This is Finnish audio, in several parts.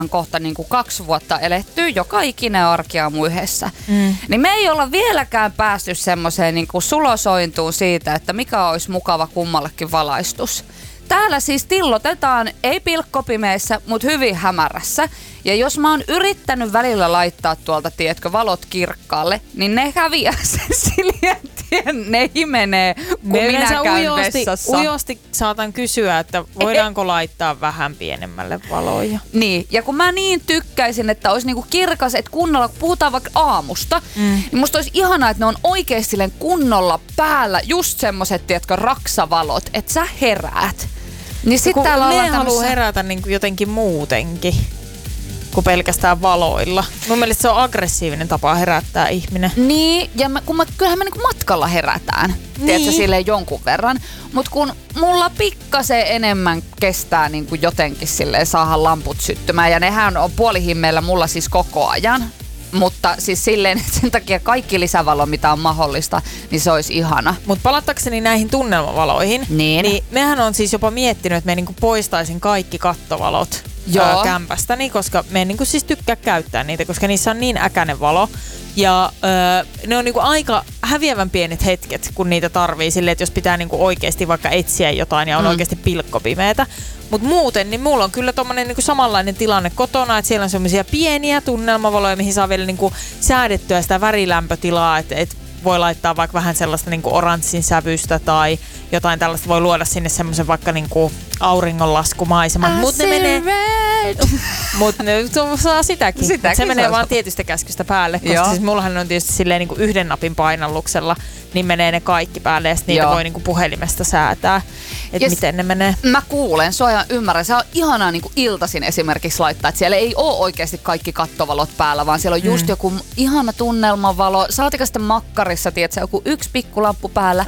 kohta niin kuin 2 vuotta elettyä joka ikinen arkiaamu yhdessä. Niin me ei olla vieläkään päästy semmoiseen niin kuin sulosointuun siitä, että mikä olisi mukava kummallekin valaistus. Täällä siis tillotetaan, ei pilkkopimeessä, mutta hyvin hämärässä. Ja jos mä oon yrittänyt välillä laittaa tuolta, tiedätkö, valot kirkkaalle, niin ne häviää sen siljentien. Ne himenee, kun minä käyn vessassa. Ujosti saatan kysyä, että voidaanko laittaa vähän pienemmälle valoja. Niin, ja kun mä niin tykkäisin, että olisi niinku kirkas, että kunnolla, kun puhutaan vaikka aamusta, niin musta olisi ihanaa, että ne on oikeasti kunnolla päällä just semmoset, tiedätkö, raksavalot, että sä heräät. Niin sit täällä me haluaa herätä niin kuin jotenkin muutenkin kuin pelkästään valoilla. Mun mielestä se on aggressiivinen tapa herättää ihminen. Niin, ja kyllähän me niinku matkalla herätään, tiedätkö, silleen jonkun verran. Mut kun mulla pikkasen enemmän kestää niinku jotenkin silleen saada lamput syttymään, ja nehän on puolihimmeillä mulla siis koko ajan. Mutta siis silleen, että sen takia kaikki lisävalo, mitä on mahdollista, niin se olisi ihana. Mutta palattakseni näihin tunnelmavaloihin, niin mehän on siis jopa miettinyt, että me niinku poistaisin kaikki kattovalot kämpästäni, koska me en niinku siis tykkää käyttää niitä, koska niissä on niin äkäinen valo. Ja ne on niinku aika häviävän pienet hetket, kun niitä tarvii silleen, että jos pitää niinku oikeasti vaikka etsiä jotain ja on oikeasti pilkkopimeätä. Mutta muuten, niin mulla on kyllä tommonen niinku samanlainen tilanne kotona, että siellä on semmoisia pieniä tunnelmavaloja, mihin saa vielä niinku säädettyä sitä värilämpötilaa, että voi laittaa vaikka vähän sellaista niinku oranssin sävystä tai jotain tällaista, voi luoda sinne semmoisen vaikka niinku auringonlaskumaiseman. Mutta ne menee... Mutta ne saa sitäkin. Se menee vaan tietystä käskystä päälle, koska siis mullahan on tietysti silleen niinku yhden napin painalluksella, niin menee ne kaikki päälle ja niitä voi niinku puhelimesta säätää, että miten ne menee. Mä kuulen, sua ja ymmärrän. Se on ihanaa niinku iltaisin esimerkiksi laittaa, että siellä ei ole oikeasti kaikki kattovalot päällä, vaan siellä on just joku ihana tunnelmavalo. Saatika sitten makkarissa, tiedätkö, joku yksi pikkulamppu päällä.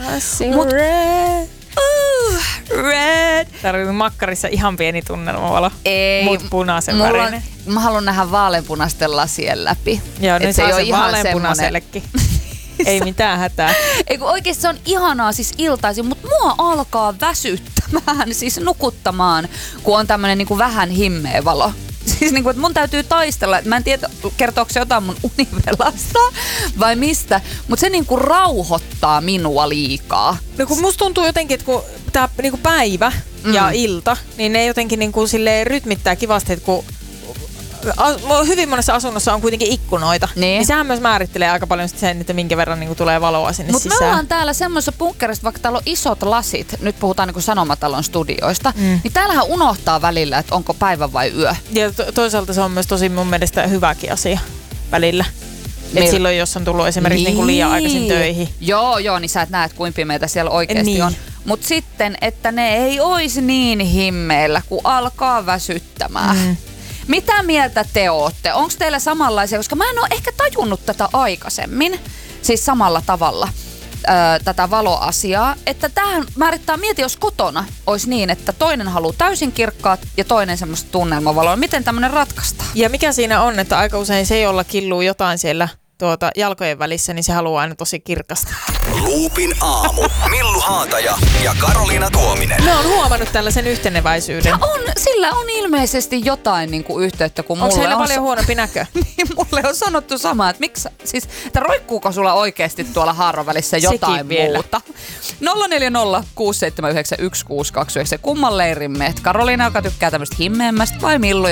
Red. Tarvitsen makkarissa ihan pieni tunnelmavalo, mut punaisen värinen. Mä haluan nähdä vaaleanpunaisten lasien läpi. Joo, ne saa sen vaaleanpunaisellekin. Ei mitään hätää. Ei kun oikeesti se on ihanaa siis iltaisin, mutta mua alkaa väsyttämään, siis nukuttamaan, kun on tämmönen niinku vähän himmeä valo. Siis niinku, että mun täytyy taistella, että mä en tiedä, kertooko se jotain mun univelasta vai mistä, mutta se niinku rauhoittaa minua liikaa. No kun musta tuntuu jotenkin, että kun tää niinku päivä ja ilta, niin ne jotenkin niinku silleen rytmittää kivasti, että kun hyvin monessa asunnossa on kuitenkin ikkunoita, niin sehän myös määrittelee aika paljon sen, että minkä verran niinku tulee valoa sinne sisään. Mutta me ollaan täällä semmoisessa bunkkerissa, vaikka täällä on isot lasit, nyt puhutaan niinku Sanomatalon studioista, niin täällähän unohtaa välillä, että onko päivä vai yö. Ja toisaalta se on myös tosi mun mielestä hyväkin asia välillä. Et silloin, jos on tullut esimerkiksi niinku liian aikaisin töihin. Joo, niin sä et näe, kuinka pimeätä siellä oikeasti on. Mutta sitten, että ne ei olisi niin himmeillä, kun alkaa väsyttämään. Mitä mieltä te ootte? Onko teillä samanlaisia? Koska mä en ole ehkä tajunnut tätä aikaisemmin, siis samalla tavalla tätä valoasiaa. Että tämähän määrittää, mieti jos kotona olisi niin, että toinen haluaa täysin kirkkaat ja toinen semmoista tunnelmavaloa. Miten tämmöinen ratkaistaan? Ja mikä siinä on, että aika usein se, jolla killuu jotain siellä jalkojen välissä, niin se haluaa aina tosi kirkasta. Loopin aamu. Millu Haataja ja Karoliina Tuominen. Mä oon huomannut tällaisen yhteneväisyyden. Sillä on ilmeisesti jotain niinku yhteyttä, kun onko heillä paljon huonompi näkö? Niin, mulle on sanottu sama, että miksi, siis, että roikkuuko sulla oikeasti tuolla haaron välissä jotain muuta? 040 679 1629. Kumman leirimme? Karoliina, joka tykkää tämmöistä himmeämmästä vai Millu,